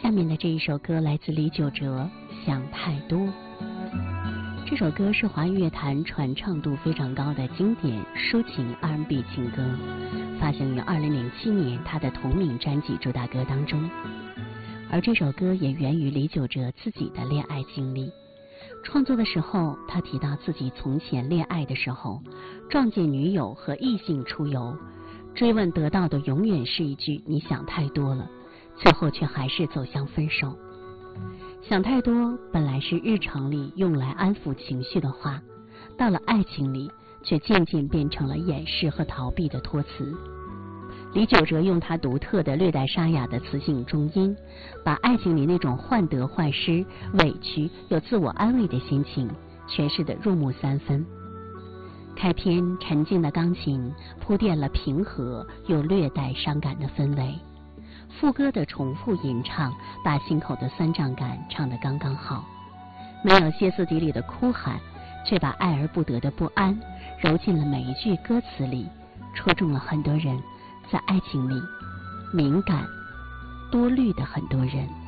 下面的这一首歌来自李玖哲，《想太多》。这首歌是华语乐坛传唱度非常高的经典抒情 R&B 情歌，发行于2007年他的同名专辑主打歌当中。而这首歌也源于李玖哲自己的恋爱经历。创作的时候，他提到自己从前恋爱的时候，撞见女友和异性出游，追问得到的永远是一句你想太多了，最后却还是走向分手。想太多本来是日常里用来安抚情绪的话，到了爱情里却渐渐变成了掩饰和逃避的托词。李玖哲用他独特的略带沙哑的磁性中音，把爱情里那种患得患失、委屈又自我安慰的心情诠释得入木三分。开篇沉静的钢琴铺垫了平和又略带伤感的氛围，副歌的重复吟唱把心口的酸胀感唱得刚刚好，没有歇斯底里的哭喊，却把爱而不得的不安揉进了每一句歌词里，戳中了很多人在爱情里敏感多虑的很多人。